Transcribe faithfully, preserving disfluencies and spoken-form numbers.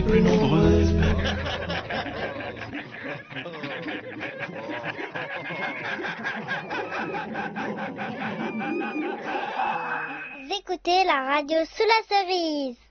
plus nombreux. Vous écoutez la radio sous la cerise.